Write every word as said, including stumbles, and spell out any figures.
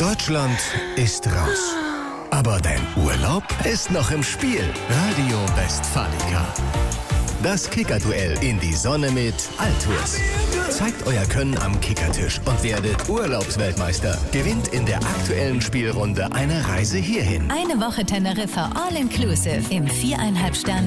Deutschland ist raus. Aber dein Urlaub ist noch im Spiel. Radio Westfalica. Das Kickerduell in die Sonne mit Altours. Zeigt euer Können am Kickertisch und werdet Urlaubsweltmeister. Gewinnt in der aktuellen Spielrunde eine Reise hierhin. Eine Woche Teneriffa All Inclusive im viereinhalb Sterne